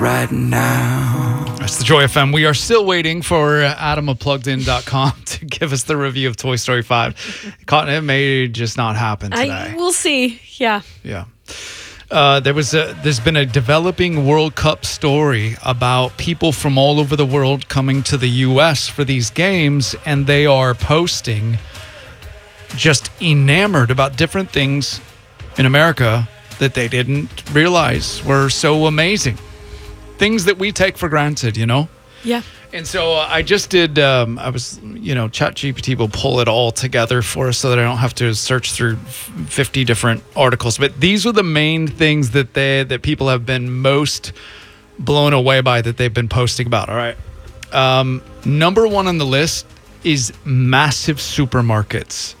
right now. That's the Joy FM. We are still waiting for Adam of PluggedIn.com to give us the review of Toy Story 5. It may just not happen today. We'll see. Yeah. Yeah. There's been a developing World Cup story about people from all over the world coming to the U.S. for these games, and they are posting just enamored about different things in America that they didn't realize were so amazing. Things that we take for granted, you know? Yeah. And so I just did, ChatGPT will pull it all together for us so that I don't have to search through 50 different articles. But these are the main things that people have been most blown away by that they've been posting about. All right. Number one on the list is massive supermarkets.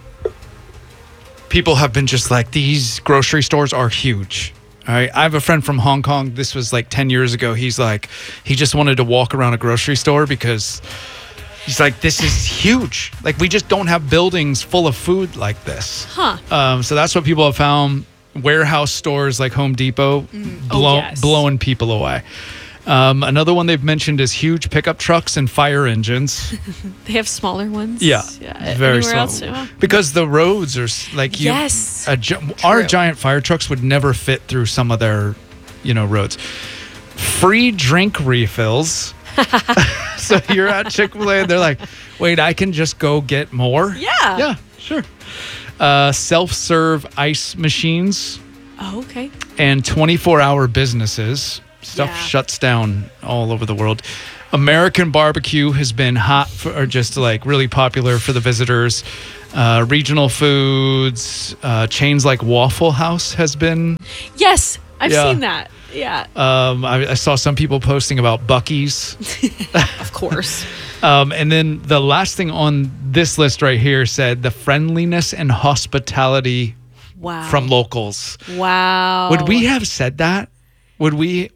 People have been just like, these grocery stores are huge. All right. I have a friend from Hong Kong. This was like 10 years ago. He's like, he just wanted to walk around a grocery store because he's like, this is huge. Like, we just don't have buildings full of food like this. So that's what people have found. Warehouse stores like Home Depot blowing people away. Another one they've mentioned is huge pickup trucks and fire engines. They have smaller ones. Yeah, very Anywhere small. else? Because the roads are like Yes. Our giant fire trucks would never fit through some of their, roads. Free drink refills. So you're at Chick-fil-A and they're like, wait, I can just go get more? Yeah. Yeah, sure. Self-serve ice machines Oh, okay. and 24-hour businesses. Stuff shuts down all over the world. American barbecue has been or just like really popular for the visitors. Regional foods, chains like Waffle House has been. Yes, I've seen that. Yeah. I saw some people posting about Buc-ee's. Of course. And then the last thing on this list right here said the friendliness and hospitality from locals. Wow. Would we have said that? Would we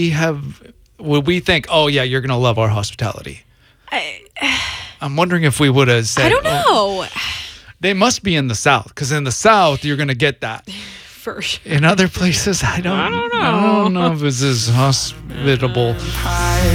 think, oh yeah, you're gonna love our hospitality? I'm wondering if we would have said. I don't know. They must be in the South, because in the South you're gonna get that. For sure. In other places, I don't know if it's as hospitable.